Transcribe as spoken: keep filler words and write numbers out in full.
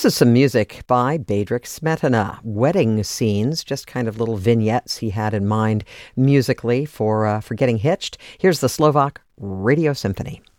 This is some music by Bedřich Smetana. Wedding scenes, just kind of little vignettes he had in mind musically for uh, for Getting Hitched. Here's the Slovak Radio Symphony.